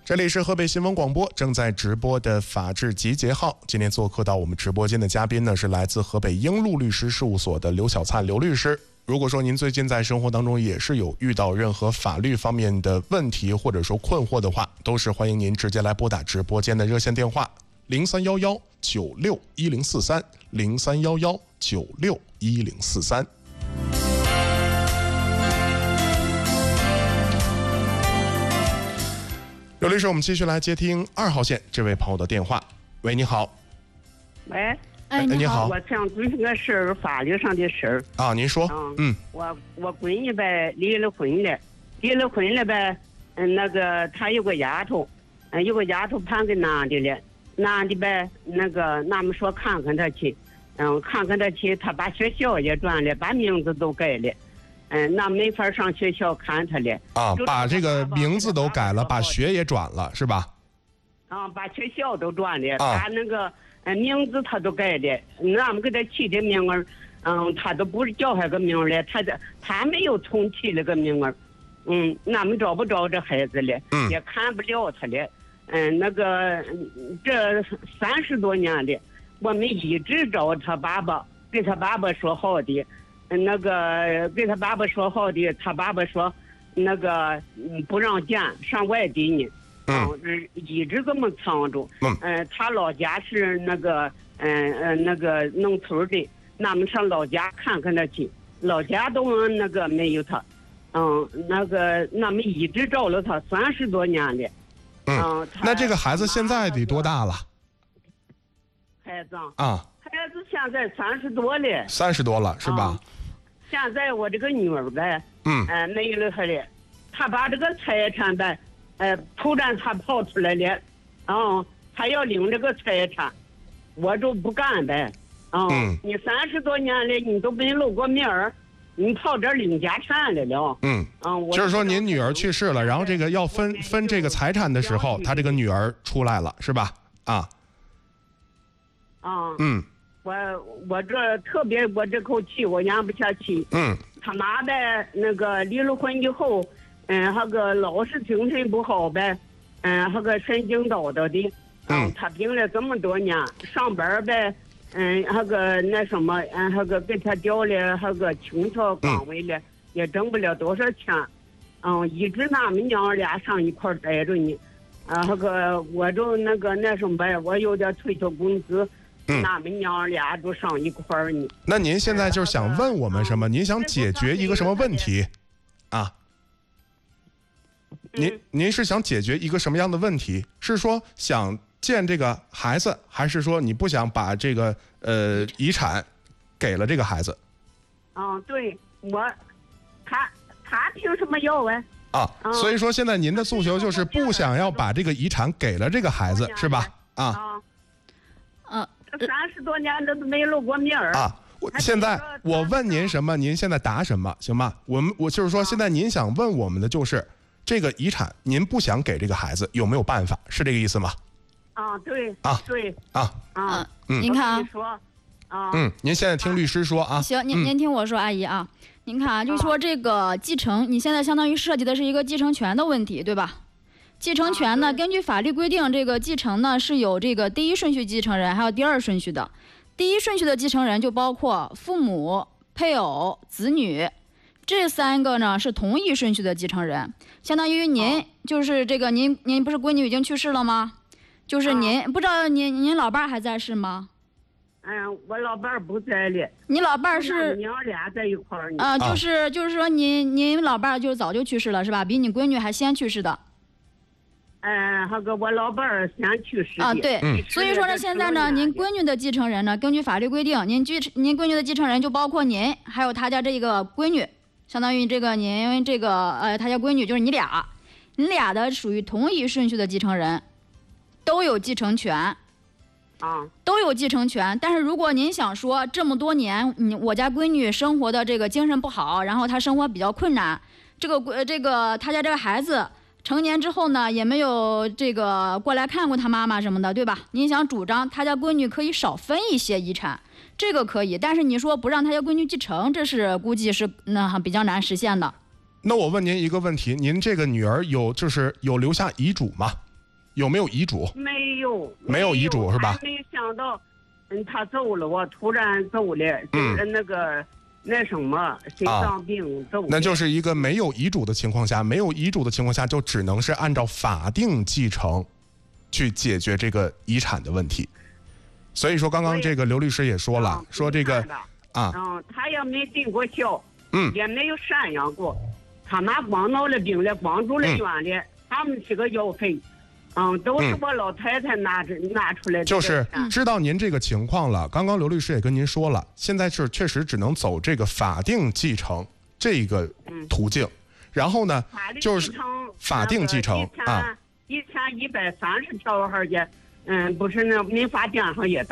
这里是河北新闻广播正在直播的法治集结号。今天做客到我们直播间的嘉宾呢，是来自河北英路律师事务所的刘小灿刘律师。如果说您最近在生活当中也是有遇到任何法律方面的问题或者说困惑的话，都是欢迎您直接来拨打直播间的热线电话0311961043 0311961043。刘律师，我们继续来接听2号线这位朋友的电话。喂，你好。 喂， 你好。 我想咨询个事儿，法律上的事儿啊，您说。 我闺女呗离了婚了呗，那个她有个丫头，判给男的了，男的呗那个俺们说看看他去，他把学校也转了，把名字都改了。那没法上学校看他了啊，把这个名字都改了，把学也转了，是吧？ 啊，把学校都转了，把那个名字他都改了，俺们给他起的名儿，他都不是叫他个名儿了，他没有重起了个名儿，俺们找不着这孩子了，也看不了他了，那个这30多年了，我们一直找他爸爸，给他爸爸说好的。那个给他爸爸说好的，他爸爸说那个不让见，上外地呢，一直这么藏着。他老家是那个农村的，俺们上老家看看他去，老家都那个没有他，那个俺们一直找了他30多年了。 那这个孩子现在得多大了？ 孩子孩子现在30多了 ，30多了是吧？ 现在我这个女儿呗，没有了他了，他把这个财产呗，突然他跑出来了，他要领这个财产，我就不干呗，你30多年了，你都没露过面儿，你跑这儿领家产来了， 就是说您女儿去世了，然后这个要分这个财产的时候，他这个女儿出来了，是吧？我这特别，我这口气我咽不下去。他妈呗，那个离了婚以后，那个老是精神不好呗，那个神经叨叨的，他病了这么多年，上班呗，那个那什么，那个给他调了那个清朝岗位了，也挣不了多少钱，一直俺们娘俩上一块待着呢，那个我就那什么呗，我有点退休工资。俺们娘俩都上一块儿呢。那您现在就是想问我们什么？您想解决一个什么问题？您是想解决一个什么样的问题？是说想见这个孩子，还是说你不想把这个遗产给了这个孩子？ 对，他凭什么要所以说现在您的诉求就是不想要把这个遗产给了这个孩子，是吧 ？30多年都没露过面儿现在我问您什么，您现在答什么，行吗？我就是说，现在您想问我们的就是这个遗产，您不想给这个孩子，有没有办法？是这个意思吗？ 对对您看您现在听律师说行，您听我说，阿姨您看就说这个继承，你现在相当于涉及的是一个继承权的问题，对吧？继承权呢，根据法律规定，这个继承呢是有这个第一顺序继承人，还有第2顺序的。第一顺序的继承人就包括父母、配偶、子女，这3个呢是同一顺序的继承人。相当于您就是这个您不是闺女已经去世了吗？就是您不知道您老伴还在世吗？ 我老伴不在了。 你老伴是娘俩在一块儿呢。 就是说您老伴就早就去世了是吧？比你闺女还先去世的。 那个我老伴儿先去世对，所以说呢，现在呢，您闺女的继承人呢，根据法律规定，您闺女的继承人就包括您，还有他家这个闺女，相当于这个您这个他家闺女就是你俩的属于同一顺序的继承人，都有继承权，都有继承权。但是如果您想说这么多年，我家闺女生活的这个精神不好，然后她生活比较困难，这个他家这个孩子。成年之后呢，也没有这个过来看过他妈妈什么的，对吧？您想主张他家闺女可以少分一些遗产，这个可以，但是你说不让他家闺女继承，这是估计是比较难实现的。 那我问您一个问题，您这个女儿有留下遗嘱吗？ 有没有遗嘱？ 没有， 没有遗嘱是吧？ 没想到，他走了，我突然走了，就是那什么心脏病走了。 那就是一个没有遗嘱的情况下，没有遗嘱的情况下，就只能是按照法定继承去解决这个遗产的问题。所以说，刚刚这个刘律师也说了，说这个他也没尽过孝，也没有赡养过，他妈光闹了病了，光住了院了，他们这个药费。都是我老太太拿出来的。 就是知道您这个情况了。刚刚刘律师也跟您说了，现在是确实只能走这个法定继承这个途径。然后呢，就是法定继承 1130条上也，不是那民法典上也的。